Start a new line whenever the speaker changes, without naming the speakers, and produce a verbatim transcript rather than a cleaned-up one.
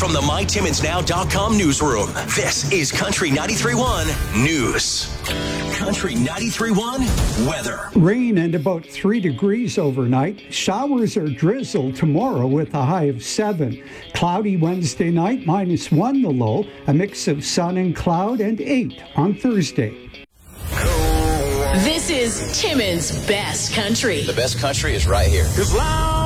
from the my timmons now dot com newsroom, this is Country ninety-three point one News. Country ninety-three point one weather.
Rain and about three degrees overnight. Showers or drizzle tomorrow with a high of seven. Cloudy Wednesday night, minus one the low. A mix of sun and cloud, and eight on Thursday.
This is Timmons' Best Country.
The best country is right here.